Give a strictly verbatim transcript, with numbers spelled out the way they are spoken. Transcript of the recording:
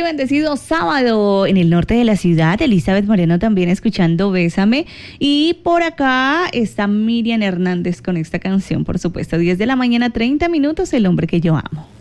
bendecido sábado en el norte de la ciudad. Elizabeth Moreno también escuchando Bésame. Y por acá está Miriam Hernández con esta canción, por supuesto. diez de la mañana, treinta minutos, El hombre que yo amo.